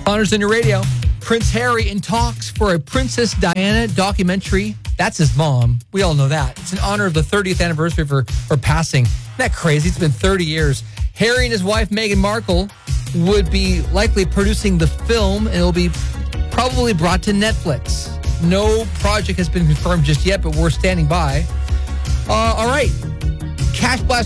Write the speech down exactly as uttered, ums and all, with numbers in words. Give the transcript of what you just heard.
Honors in your radio. Prince Harry in talks for a Princess Diana documentary. That's his mom. We all know that. It's in honor of the thirtieth anniversary of her, her passing. Isn't that crazy? It's been thirty years. Harry and his wife, Meghan Markle, would be likely producing the film, and it will be probably brought to Netflix. No project has been confirmed just yet, but we're standing by. Uh, all right. Cash Blast